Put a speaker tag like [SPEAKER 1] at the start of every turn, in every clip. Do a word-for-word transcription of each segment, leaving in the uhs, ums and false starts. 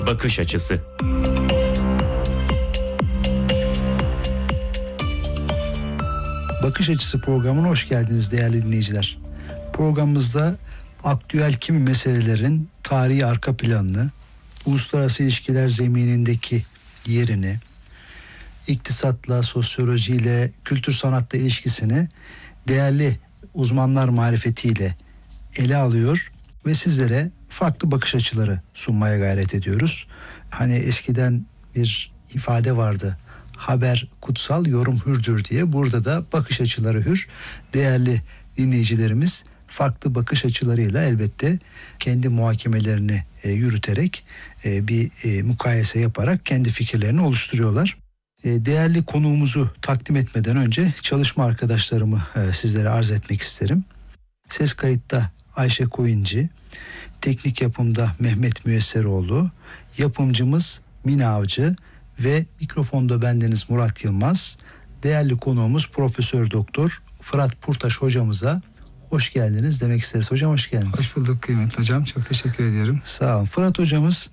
[SPEAKER 1] bakış açısı.
[SPEAKER 2] Bakış Açısı programına hoş geldiniz değerli dinleyiciler. Programımızda aktüel kimi meselelerin tarihi arka planını, uluslararası ilişkiler zeminindeki yerini, iktisatla, sosyolojiyle, kültür sanatla ilişkisini değerli uzmanlar marifetiyle ele alıyor ve sizlere farklı bakış açıları sunmaya gayret ediyoruz. Hani eskiden bir ifade vardı. Haber kutsal, yorum hürdür diye. Burada da bakış açıları hür. Değerli dinleyicilerimiz farklı bakış açılarıyla elbette kendi muhakemelerini e, yürüterek e, bir e, mukayese yaparak kendi fikirlerini oluşturuyorlar. E, değerli konuğumuzu takdim etmeden önce çalışma arkadaşlarımı e, sizlere arz etmek isterim. Ses kayıtta Ayşe Koyuncu, teknik yapımda Mehmet Müyesseroğlu, yapımcımız Mine Avcı ve mikrofonda bendeniz Murat Yılmaz. Değerli konuğumuz Profesör Doktor Fırat Purtaş hocamıza hoş geldiniz demek isteriz. Hocam hoş geldiniz.
[SPEAKER 3] Hoş bulduk kıymetli hocam. Çok teşekkür ediyorum.
[SPEAKER 2] Sağ olun. Fırat hocamız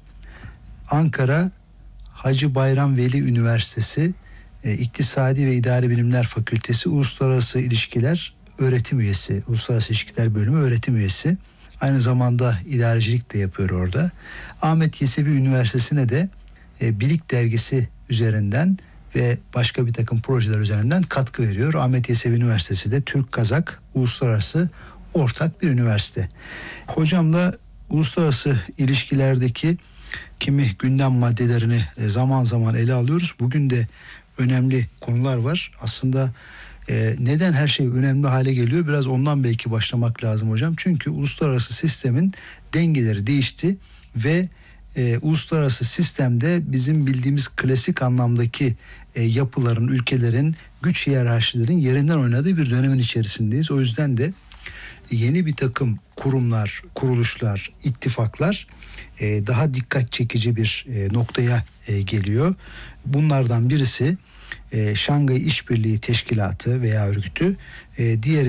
[SPEAKER 2] Ankara Hacı Bayram Veli Üniversitesi e, İktisadi ve İdari Bilimler Fakültesi Uluslararası İlişkiler Öğretim Üyesi. Uluslararası İlişkiler Bölümü Öğretim Üyesi. Aynı zamanda idarecilik de yapıyor orada. Ahmet Yesevi Üniversitesi'ne de e, Bilik Dergisi üzerinden ve başka bir takım projeler üzerinden katkı veriyor. Ahmet Yesevi Üniversitesi de Türk-Kazak uluslararası ortak bir üniversite. Hocamla uluslararası ilişkilerdeki kimi gündem maddelerini zaman zaman ele alıyoruz. Bugün de önemli konular var. Aslında e, neden her şey önemli hale geliyor? Biraz ondan belki başlamak lazım hocam. Çünkü uluslararası sistemin dengeleri değişti ve e, uluslararası sistemde bizim bildiğimiz klasik anlamdaki e, yapıların, ülkelerin, güç hiyerarşilerin yerinden oynadığı bir dönemin içerisindeyiz. O yüzden de yeni bir takım kurumlar, kuruluşlar, ittifaklar e, daha dikkat çekici bir e, noktaya e, geliyor. Bunlardan birisi e, Şanghay İşbirliği Teşkilatı veya örgütü, e, diğeri